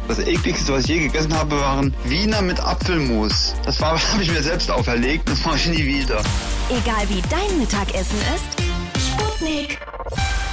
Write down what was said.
Das ekligste, was ich je gegessen habe, waren Wiener mit Apfelmus. Das habe ich mir selbst auferlegt, das mache ich nie wieder. Egal wie dein Mittagessen ist, Sputnik